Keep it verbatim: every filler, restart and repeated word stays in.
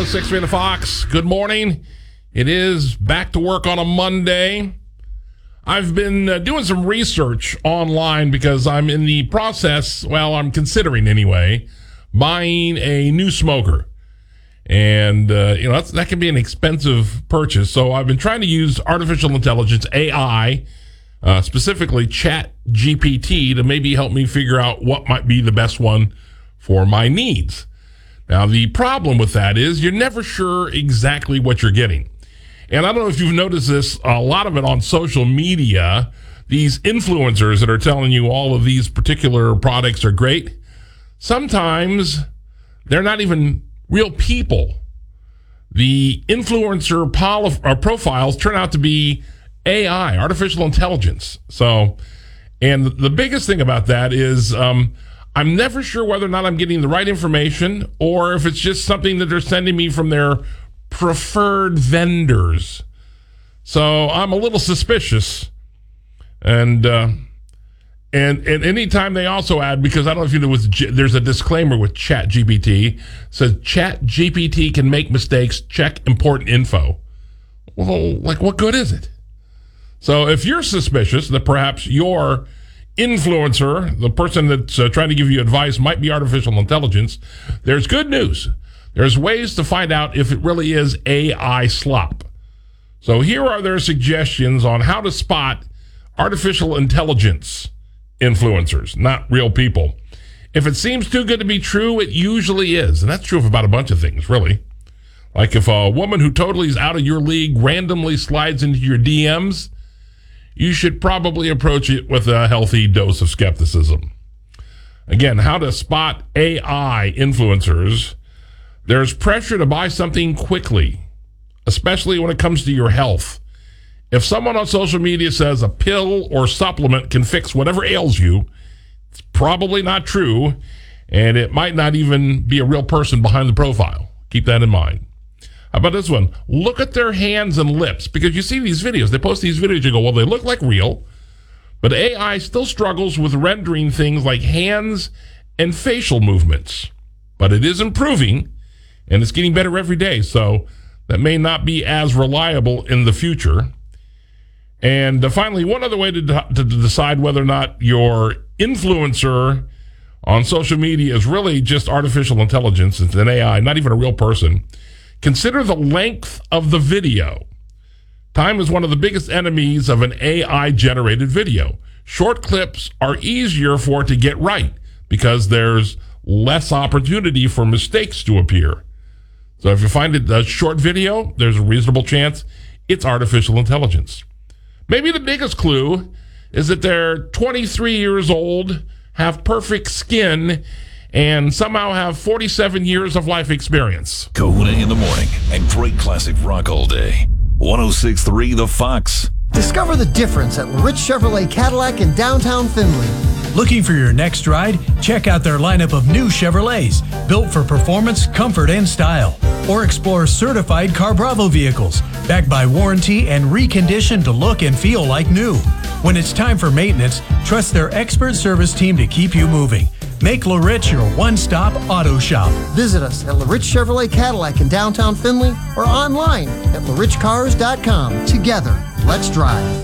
oh six three The Fox. Good morning. It is back to work on a Monday. I've been uh, doing some research online because I'm in the process, well, I'm considering anyway, buying a new smoker. And, uh, you know, that's, that can be an expensive purchase. So I've been trying to use artificial intelligence, A I, uh, specifically Chat G P T, to maybe help me figure out what might be the best one for my needs. Now, the problem with that is you're never sure exactly what you're getting. And I don't know if you've noticed this, a lot of it on social media, these influencers that are telling you all of these particular products are great. Sometimes they're not even real people. The influencer pol- or profiles turn out to be A I, artificial intelligence. So, and the biggest thing about that is um, I'm never sure whether or not I'm getting the right information or if it's just something that they're sending me from their preferred vendors. So I'm a little suspicious. And uh, and and anytime they also add, because I don't know if you know, with, there's a disclaimer with Chat G P T, says Chat G P T can make mistakes, check important info. Well, like, what good is it? So if you're suspicious that perhaps your influencer, the person that's uh, trying to give you advice, might be artificial intelligence, there's good news. There's ways to find out if it really is A I slop. So here are their suggestions on how to spot artificial intelligence influencers, not real people. If it seems too good to be true, it usually is. And that's true of about a bunch of things, really. Like if a woman who totally is out of your league randomly slides into your D Ms, you should probably approach it with a healthy dose of skepticism. Again, how to spot A I influencers. There's pressure to buy something quickly, especially when it comes to your health. If someone on social media says a pill or supplement can fix whatever ails you, it's probably not true, and it might not even be a real person behind the profile. Keep that in mind. How about this one? Look at their hands and lips, because you see these videos. They post these videos, you go, well, they look like real, but A I still struggles with rendering things like hands and facial movements. But it is improving, and it's getting better every day, so that may not be as reliable in the future. And uh, finally, one other way to, de- to decide whether or not your influencer on social media is really just artificial intelligence, it's an A I, not even a real person. Consider the length of the video. Time is one of the biggest enemies of an A I-generated video. Short clips are easier for it to get right because there's less opportunity for mistakes to appear. So if you find it a short video, there's a reasonable chance it's artificial intelligence. Maybe the biggest clue is that they're twenty-three years old, have perfect skin, and somehow have forty-seven years of life experience. Kahuna in the morning and great classic rock all day. one oh six point three The Fox. Discover the difference at Rich Chevrolet Cadillac in downtown Findlay. Looking for your next ride? Check out their lineup of new Chevrolets, built for performance, comfort, and style. Or explore certified Car Bravo vehicles, backed by warranty and reconditioned to look and feel like new. When it's time for maintenance, trust their expert service team to keep you moving. Make LaRich your one-stop auto shop. Visit us at LaRich Chevrolet Cadillac in downtown Findlay or online at la rich cars dot com. Together, let's drive.